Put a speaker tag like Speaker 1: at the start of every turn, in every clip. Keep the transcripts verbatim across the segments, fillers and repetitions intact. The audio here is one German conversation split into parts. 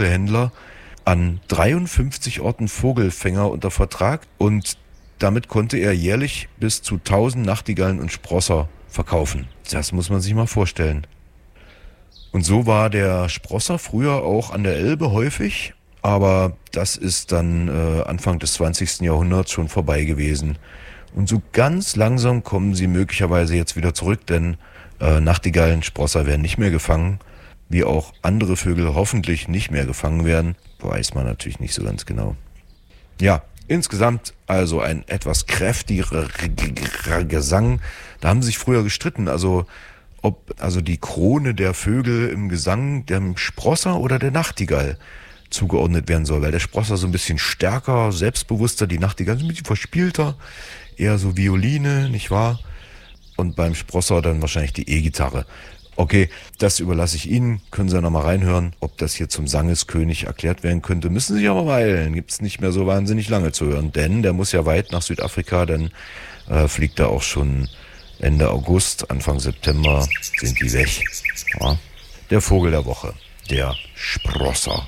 Speaker 1: Händler an dreiundfünfzig Orten Vogelfänger unter Vertrag und damit konnte er jährlich bis zu tausend Nachtigallen und Sprosser verkaufen. Das muss man sich mal vorstellen. Und so war der Sprosser früher auch an der Elbe häufig, aber das ist dann äh, Anfang des zwanzigsten Jahrhunderts schon vorbei gewesen. Und so ganz langsam kommen sie möglicherweise jetzt wieder zurück, denn äh, Nachtigallen, Sprosser werden nicht mehr gefangen, wie auch andere Vögel hoffentlich nicht mehr gefangen werden, weiß man natürlich nicht so ganz genau. Ja, insgesamt also ein etwas kräftigerer Gesang. Da haben sie sich früher gestritten, also ob also die Krone der Vögel im Gesang dem Sprosser oder der Nachtigall zugeordnet werden soll, weil der Sprosser so ein bisschen stärker, selbstbewusster, die Nachtigall so ein bisschen verspielter, eher so Violine, nicht wahr? Und beim Sprosser dann wahrscheinlich die E-Gitarre. Okay, das überlasse ich Ihnen, können Sie ja nochmal reinhören, ob das hier zum Sangeskönig erklärt werden könnte. Müssen Sie aber weilen, gibt's nicht mehr so wahnsinnig lange zu hören, denn der muss ja weit nach Südafrika, dann äh, fliegt er auch schon Ende August, Anfang September sind die weg. Ja. Der Vogel der Woche, der Sprosser.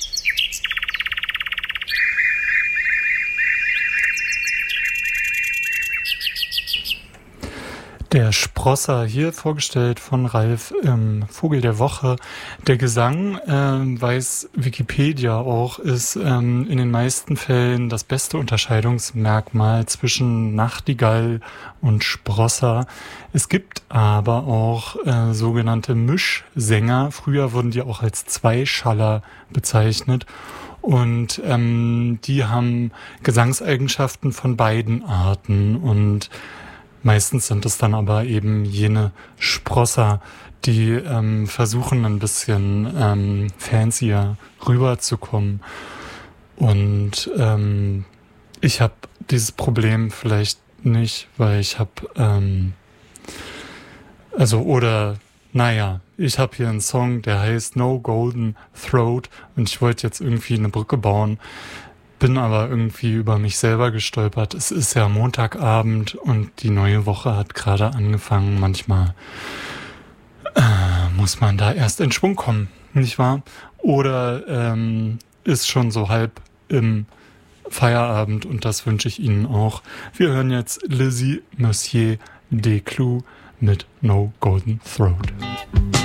Speaker 2: Der Sprosser, hier vorgestellt von Ralf im Vogel der Woche. Der Gesang, ähm, weiß Wikipedia auch, ist ähm, in den meisten Fällen das beste Unterscheidungsmerkmal zwischen Nachtigall und Sprosser. Es gibt aber auch äh, sogenannte Mischsänger. Früher wurden die auch als Zweischaller bezeichnet. Und ähm, die haben Gesangseigenschaften von beiden Arten und meistens sind es dann aber eben jene Sprosser, die ähm, versuchen ein bisschen ähm, fancier rüberzukommen. Und ähm, ich habe dieses Problem vielleicht nicht, weil ich habe, ähm, also oder, naja, ich habe hier einen Song, der heißt No Golden Throat und ich wollte jetzt irgendwie eine Brücke bauen. Bin aber irgendwie über mich selber gestolpert. Es ist ja Montagabend und die neue Woche hat gerade angefangen. Manchmal äh, muss man da erst in Schwung kommen, nicht wahr? Oder ähm, ist schon so halb im Feierabend und das wünsche ich Ihnen auch. Wir hören jetzt Lizzie Monsieur Desclous mit No Golden Throat.